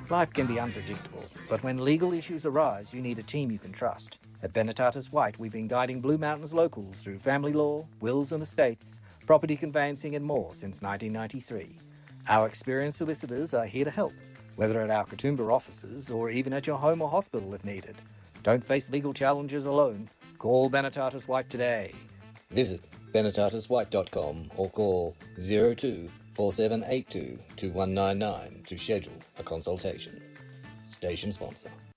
Life can be unpredictable, but when legal issues arise, you need a team you can trust. At Benetatis White, we've been guiding Blue Mountains locals through family law, wills and estates, property conveyancing and more since 1993. Our experienced solicitors are here to help, whether at our Katoomba offices or even at your home or hospital if needed. Don't face legal challenges alone. Call Benetatis White today. Visit benetatiswhite.com or call 02 4782 2199 to schedule a consultation. Station sponsor.